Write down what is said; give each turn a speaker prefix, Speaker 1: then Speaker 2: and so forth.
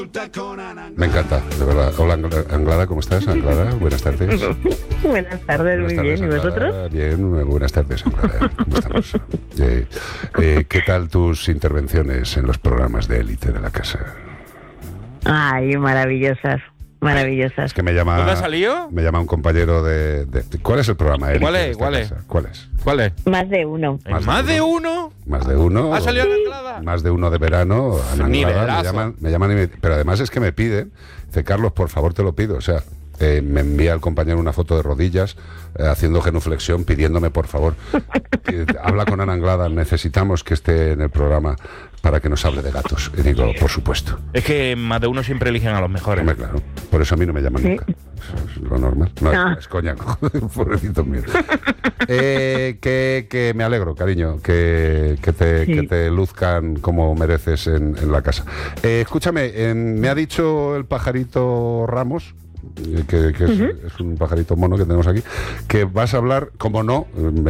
Speaker 1: Me encanta, de verdad. Hola, Anglada, ¿cómo estás? Anglada, buenas tardes.
Speaker 2: Buenas tardes, muy bien. ¿Y
Speaker 1: Anglada.
Speaker 2: vosotros?
Speaker 1: Bien, buenas tardes, Anglada. ¿Cómo estamos? ¿Qué tal tus intervenciones en los programas de élite de la casa?
Speaker 2: Ay, maravillosas, maravillosas.
Speaker 1: Es que me llama...
Speaker 3: ¿Dónde ha salido?
Speaker 1: Me llama un compañero de ¿cuál es el programa élite?
Speaker 3: ¿Cuál es?
Speaker 1: de esta
Speaker 3: ¿Cuál es?
Speaker 1: casa? ¿Cuál es?
Speaker 3: ¿Cuál es?
Speaker 2: Más de uno.
Speaker 3: ¿Más de uno?
Speaker 1: Más de uno.
Speaker 3: ¿Ha salido la entrada?
Speaker 1: Más de uno de verano. Ana Anglada,
Speaker 3: Nivelazo.
Speaker 1: me llaman pero además es que me piden, dice, Carlos, por favor te lo pido, o sea, me envía el compañero una foto de rodillas haciendo genuflexión, pidiéndome por favor, habla con Ana Anglada, necesitamos que esté en el programa para que nos hable de gatos. Y digo, por supuesto.
Speaker 3: Es que más de uno siempre eligen a los mejores.
Speaker 1: Hombre, claro, por eso a mí no me llaman nunca. Eso es lo normal. No, es coña, pobrecito mío. Que me alegro, cariño, que te luzcan como mereces en la casa. Escúchame, me ha dicho el pajarito Ramos, que es un pajarito mono que tenemos aquí, que vas a hablar, como no,